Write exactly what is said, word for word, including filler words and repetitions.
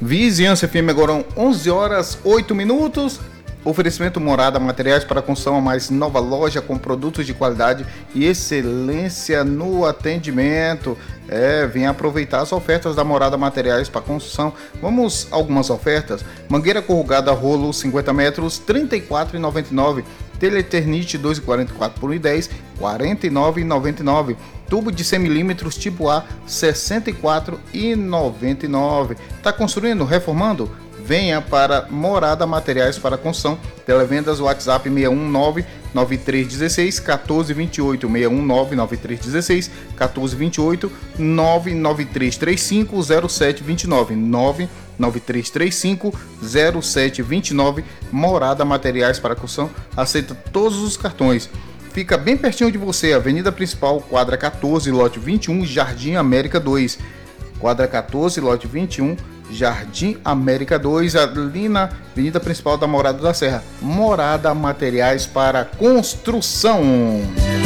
Vizinhança F M, agora onze horas, oito minutos. Oferecimento Morada, materiais para construção, a mais nova loja com produtos de qualidade e excelência no atendimento. É, venha aproveitar as ofertas da Morada, materiais para construção. Vamos algumas ofertas. Mangueira corrugada rolo cinquenta metros, trinta e quatro reais e noventa e nove centavos. Teleternite dois e quarenta e quatro por um e dez, quarenta e nove reais e noventa e nove centavos. Tubo de cem milímetros tipo A, sessenta e quatro reais e noventa e nove centavos. Está construindo, reformando? Venha para Morada, materiais para construção. Televendas WhatsApp seis um nove, nove três um seis, um quatro dois oito, seis um nove, nove três um seis, um quatro dois oito, nove nove três três cinco, zero sete dois nove, nove nove três três cinco, zero sete dois nove. Morada, materiais para construção, aceita todos os cartões. Fica bem pertinho de você, Avenida Principal, quadra quatorze, lote vinte e um, Jardim América dois. Quadra quatorze, lote vinte e um, Jardim América dois, ali na Avenida Principal da Morada da Serra. Morada, materiais para construção.